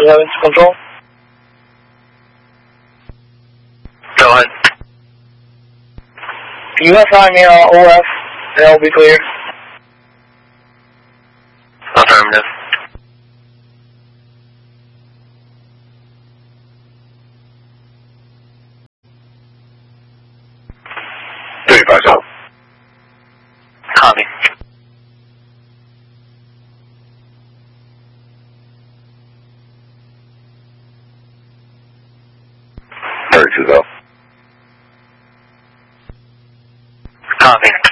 you have into control? Go ahead. USI me OF, and I'll be clear. Affirmative. Copy. Copy.